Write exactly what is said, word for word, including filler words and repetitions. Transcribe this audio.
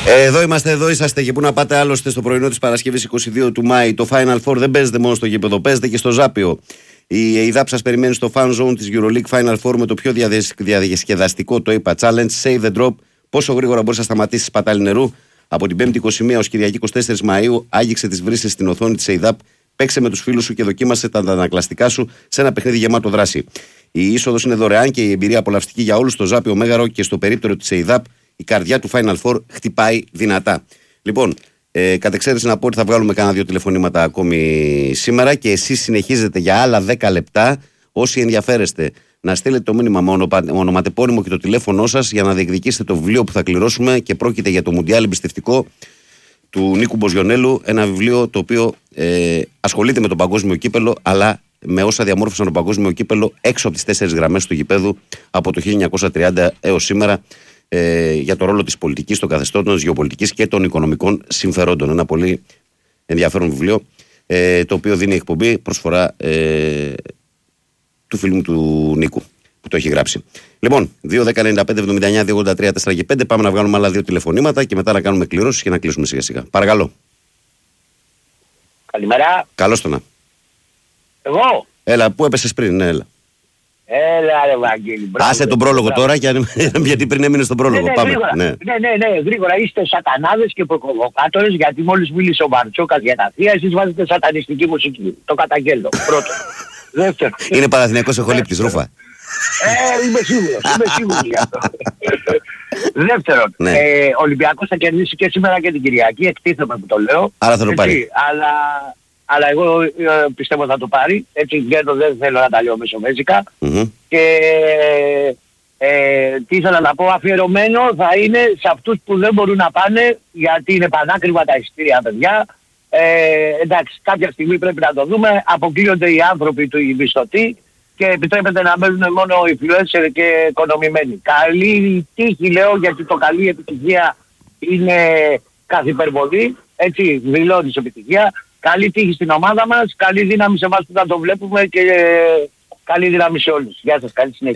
Εδώ είμαστε, εδώ είσαστε και πού να πάτε άλλωστε στο πρωινό της Παρασκευής είκοσι δύο του Μάη. Το Final Four δεν παίζεται μόνο στο γήπεδο, παίζεται και στο Ζάπιο. Η ΕΙΔΑΠ σας περιμένει στο Fan Zone της EuroLeague Final Four με το πιο διασκεδαστικό, το είπα, Challenge Save the Drop. Πόσο γρήγορα μπορείς να σταματήσεις σπατάλη νερού. Από την πέμπτη είκοσι μία ως Κυριακή είκοσι τέσσερις Μαΐου, άγγιξε τις βρύσες στην οθόνη της ΕΙΔΑΠ, παίξε με τους φίλους σου και δοκίμασε τα αντανακλαστικά σου σε ένα παιχνίδι γεμάτο δράση. Η είσοδος είναι δωρεάν και η εμπειρία απολαυστική για όλους στο Ζάπιο Μέγαρο και στο περίπτερο της ΕΙΔΑΠ. Η καρδιά του Final Four χτυπάει δυνατά. Λοιπόν, ε, κατ' εξαίρεση να πω ότι θα βγάλουμε κάνα δύο τηλεφωνήματα ακόμη σήμερα και εσείς συνεχίζετε για άλλα δέκα λεπτά. Όσοι ενδιαφέρεστε να στείλετε το μήνυμα με ονοματεπώνυμο και το τηλέφωνό σας για να διεκδικήσετε το βιβλίο που θα κληρώσουμε και πρόκειται για το Μουντιάλ εμπιστευτικό του Νίκου Μποζιονέλου. Ένα βιβλίο το οποίο ε, ασχολείται με το παγκόσμιο κύπελο, αλλά με όσα διαμόρφωσαν το παγκόσμιο κύπελο έξω από τις τέσσερις γραμμές του γηπέδου από το χίλια εννιακόσια τριάντα έως σήμερα. Ε, για το ρόλο της πολιτικής, των καθεστώτων, της γεωπολιτικής και των οικονομικών συμφερόντων. Ένα πολύ ενδιαφέρον βιβλίο, ε, το οποίο δίνει εκπομπή προσφορά ε, του φίλου μου του Νίκου που το έχει γράψει. Λοιπόν, δύο δέκα ενενήντα πέντε εβδομήντα εννιά δύο ογδόντα τρία τέσσερα και πέντε. Πάμε να βγάλουμε άλλα δύο τηλεφωνήματα και μετά να κάνουμε κληρώσεις και να κλείσουμε σιγά σιγά. Παρακαλώ. Καλημέρα. Καλώς το να. Εγώ. Έλα, πού έπεσες πριν, ναι, έλα. Έλα ρε Βαγγέλη. Άσε τον πρόλογο τώρα, γιατί πριν έμεινε στον πρόλογο. Ναι, ναι, Πάμε. Γρήγορα, ναι. ναι, ναι, ναι, γρήγορα είστε σατανάδες και προβοκάτορες, γιατί μόλις μίλησε ο Μπαρτσόκας για τα θεία, εσείς βάζετε σατανιστική μουσική. Το καταγγέλλω. Πρώτο. Δεύτερο. Είναι Παναθηναϊκός εχολήπτης, Ρούφα. Ε, είμαι σίγουρος, είμαι σίγουρος γι' αυτό. Δεύτερον, ναι. ε, ο Ολυμπιακός θα κερδίσει και σήμερα και την Κυριακή, εκτίθεμαι που το λέω. Άρα θα το πάρει. Αλλά, αλλά εγώ ε, πιστεύω θα το πάρει, έτσι γέρνω, δεν θέλω να τα λέω μεσομέζικα. Mm-hmm. Και ε, τι ήθελα να πω, αφιερωμένο θα είναι σε αυτούς που δεν μπορούν να πάνε, γιατί είναι πανάκριβα τα εισιτήρια, παιδιά. Ε, εντάξει, κάποια στιγμή πρέπει να το δούμε, αποκλείονται οι άνθρωποι του μισθωτοί και επιτρέπεται να μένουν μόνο οι influencer και οικονομημένοι. Καλή τύχη λέω, γιατί το καλή επιτυχία είναι κάθε υπερβολή, έτσι δηλώνεις επιτυχία. Καλή τύχη στην ομάδα μας, καλή δύναμη σε εμάς που θα το βλέπουμε και καλή δύναμη σε όλους. Γεια σας, καλή συνέχεια.